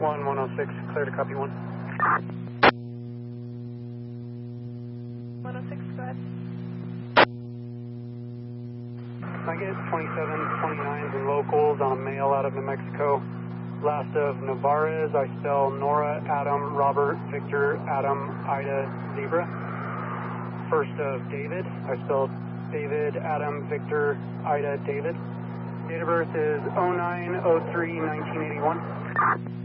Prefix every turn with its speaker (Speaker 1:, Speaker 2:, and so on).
Speaker 1: 106, clear to copy 1.
Speaker 2: 106, go ahead.
Speaker 1: I get 2729s and locals on a mail out of New Mexico. Last of Navarez, I spell Nora, Adam, Robert, Victor, Adam, Ida, Zebra. First of David, I spell David, Adam, Victor, Ida, David. Date of birth is 09/03/1981.